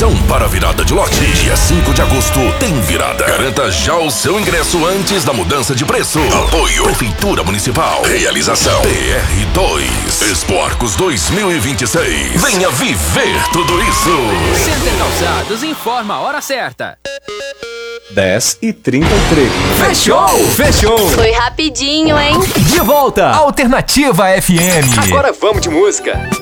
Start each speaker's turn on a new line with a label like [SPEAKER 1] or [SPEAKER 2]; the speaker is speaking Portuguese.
[SPEAKER 1] Atenção para a virada de lote. Dia 5 de agosto tem virada. Garanta já o seu ingresso antes da mudança de preço. Apoio Prefeitura Municipal. Realização PR2 Expo Arcos 2026. Venha viver tudo isso.
[SPEAKER 2] Center Calçados informa a hora certa.
[SPEAKER 3] 10h33.
[SPEAKER 2] Fechou!
[SPEAKER 4] Foi rapidinho, hein?
[SPEAKER 2] De volta, Alternativa FM.
[SPEAKER 3] Agora vamos de música.